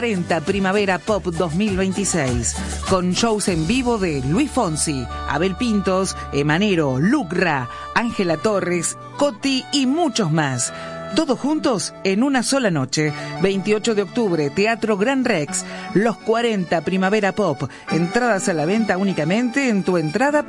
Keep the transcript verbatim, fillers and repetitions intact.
cuarenta Primavera Pop dos mil veintiséis, con shows en vivo de Luis Fonsi, Abel Pintos, Emanero, Lucra, Ángela Torres, Coti y muchos más. Todos juntos en una sola noche. veintiocho de octubre, Teatro Gran Rex. Los cuarenta Primavera Pop. Entradas a la venta únicamente en tu entrada.